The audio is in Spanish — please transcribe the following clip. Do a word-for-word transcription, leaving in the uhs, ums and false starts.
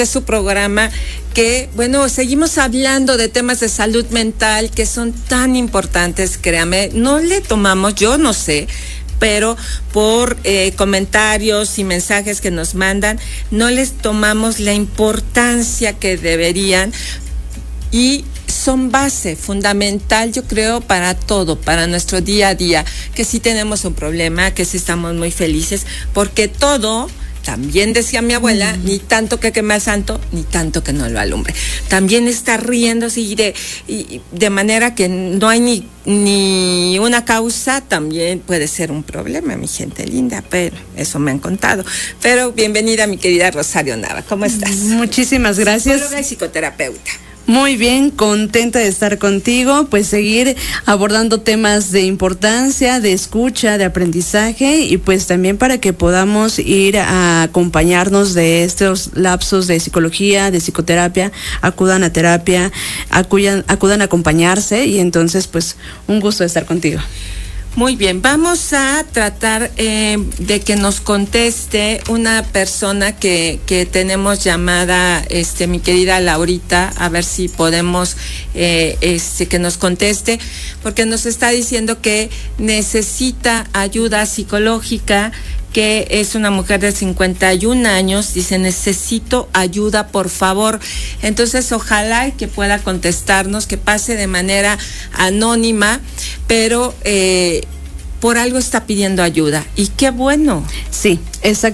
de su programa, que bueno, seguimos hablando de temas de salud mental que son tan importantes, créame, no le tomamos, yo no sé, pero por eh, comentarios y mensajes que nos mandan, no les tomamos la importancia que deberían, y son base fundamental, yo creo, para todo, para nuestro día a día, que si tenemos un problema, que si estamos muy felices, porque todo, también decía mi abuela, mm. ni tanto que queme al santo, ni tanto que no lo alumbre. También está riéndose y de, y de manera que no hay ni, ni una causa, también puede ser un problema, mi gente linda, pero eso me han contado. Pero bienvenida, mi querida Rosario Nava, ¿cómo estás? Muchísimas gracias. Psicóloga y psicoterapeuta. Muy bien, contenta de estar contigo, pues seguir abordando temas de importancia, de escucha, de aprendizaje, y pues también para que podamos ir a acompañarnos de estos lapsos de psicología, de psicoterapia, acudan a terapia, acudan, acudan a acompañarse, y entonces pues un gusto de estar contigo. Muy bien, vamos a tratar eh, de que nos conteste una persona que, que tenemos llamada, este, mi querida Laurita, a ver si podemos eh, este, que nos conteste, porque nos está diciendo que necesita ayuda psicológica, que es una mujer de cincuenta y un años, dice, necesito ayuda, por favor. Entonces, ojalá que pueda contestarnos, que pase de manera anónima, pero eh, por algo está pidiendo ayuda. Y qué bueno. Sí, exactamente.